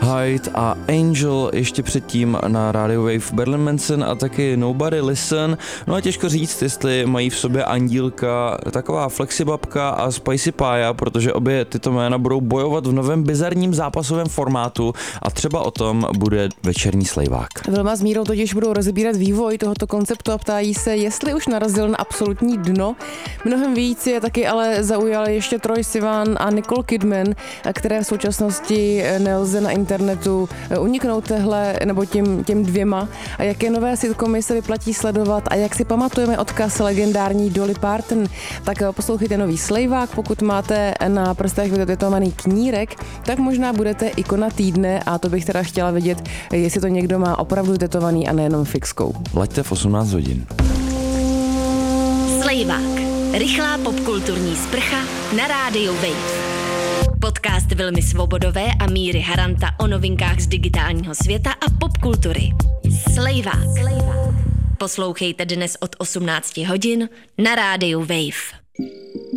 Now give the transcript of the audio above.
Hyde a Angel, ještě předtím na Radio Wave Berlin Manson a taky Nobody Listen. No a těžko říct, jestli mají v sobě Andílka, taková Flexibabka a Spicy Pie, protože obě tyto jména budou bojovat v novém bizarním zápasovém formátu a třeba o tom bude večerní slejvák. Vilma s Mírou totiž budou rozebírat vývoj tohoto konceptu a ptají se, jestli už narazil na absolutní dno. Mnohem víc je taky ale zaujal ještě Troye Sivan a Nicole Kidman, které v současnosti nelze na internetu uniknout nebo těm dvěma. A jaké nové sitcomy se vyplatí sledovat a jak si pamatujeme odkaz legendární Dolly Parton, tak poslouchejte nový slejvák. Pokud máte na prstech vytetovaný knírek, tak možná budete ikona týdne a to bych teda chtěla vědět, jestli to někdo má opravdu tetovaný a nejenom fixkou. Laďte v 18 hodin. Slejvák. Rychlá popkulturní sprcha na rádiu Wave. Podcast Vilmy Svobodové a Míry Haranta o novinkách z digitálního světa a popkultury. Slejvák. Poslouchejte dnes od 18 hodin na rádiu Wave.